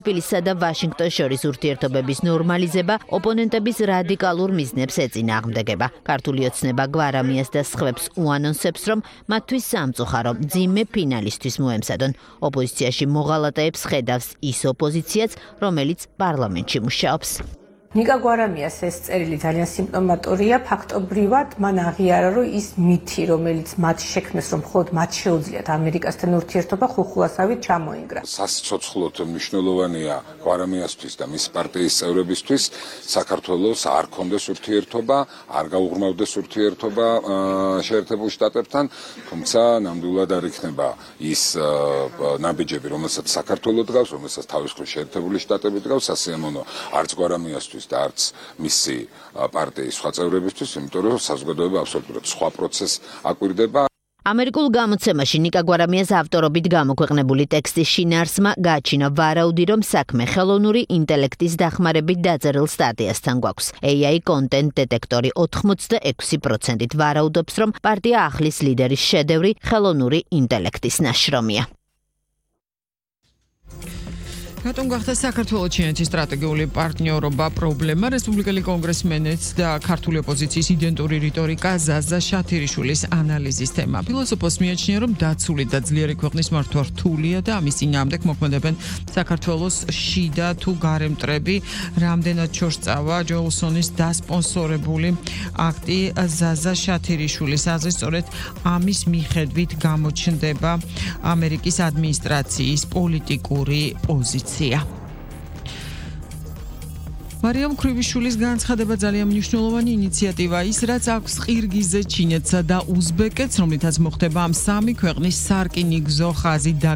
თბილისსა და ვაშინგტონს შორის ურთიერთობების ნორმალიზება ოპონენტების რადიკალურ მიზნებს ეწინააღმდეგება. ქართული ოცნება გვარამიას და სხვებს უანონსებს, რომ მათთვის სამწუხარო მძიმე ფინალისთვის მოემზადონ. ოპოზიციაში მოღალატეებს ხედავს ის ოპოზიციაც, რომელიც პარლამენტში მუშაობს. ნიკა გვარამიას ეს წერილი ძალიან სიმპტომატურია. ფაქტობრივად მან აღიარა, რომ ის მითი, რომელიც მათ შექმნეს, რომ მხოლოდ მათ შეუძლიათ ამერიკასთან ურთიერთობა, ხუხულასავით ჩამოინგრა. სასიცოცხლოდ მნიშვნელოვანია გვარამიასთვის და მის პარტიის წევრებისთვის საქართველოს არ კონდეს ურთიერთობა, არ გაუღრმავდეს ურთიერთობა შეერთებულ შტატებთან, თუმცა ნამდვილად არ იქნება ის ნაბიჯები, რომელსაც საქართველოს დგავს, რომელსაც თავის მხრივ შეერთებული შტატები დგავს, სასიამოვნო არც გვარამიასთვის და არც მისი პარტიის სხვა წევრებისთვის, იმიტომ რომ საზოგადოება აბსოლუტურად სხვა პროცესს აკვირდება. ამერიკულ გამოცემაში ნიკა გვარამიას ავტორობით გამოქვეყნებული ტექსტის შინაარსმა გააჩინა ვარაუდი, რომ საქმე ხელოვნური ინტელექტის დახმარებით დაწერილ სტატიასთან გვაქვს. AI კონტენტ დეტექტორი 86%-ით ვარაუდობს, რომ პარტია ახლის ლიდერის შედევრი ხელოვნური ინტელექტის ნაშრომია. რატომ გახდა საქართველოს ჩინეთის სტრატეგიული პარტნიორობა პრობლემა? რესპუბლიკელი კონგრესმენიც და ქართული ოპოზიციის იდენტური რიტორიკა ზაზა შათირიშვილის ანალიზის თემა. ფილოსოფოს მიაჩნია, რომ დაცული და ძლიერი ქვეყნის მართვა რთულია და ამის წინააღმდეგ მოქმედებენ საქართველოს შიდა თუ გარე მტრები. რამდენად ჩორსწავა ჯოლსონის დასპონსორებული აქტი ზაზა შათირიშვილის აზრით, სწორედ ამის მიხედვით გამოჩნდება ამერიკის ადმინისტრაციის პოლიტიკური პოზიცია. მარიამ ქრივიშვილის განცხადება ძალიან მნიშვნელოვანი ინიციატივა ის, რაც აქვს ყირგიზეთს, ჩინეთსა და უზბეკეთს, რომლითაც მოხდება ამ სამი ქვეყნის სარკინიგზო ხაზი